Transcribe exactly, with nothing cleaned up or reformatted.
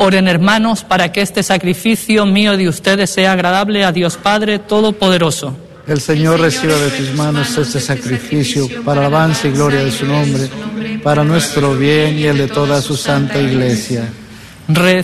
Oren, hermanos, para que este sacrificio mío y de ustedes sea agradable a Dios Padre Todopoderoso. El Señor reciba de tus manos este sacrificio para alabanza y gloria de su nombre, para nuestro bien y el de toda su santa Iglesia. Recen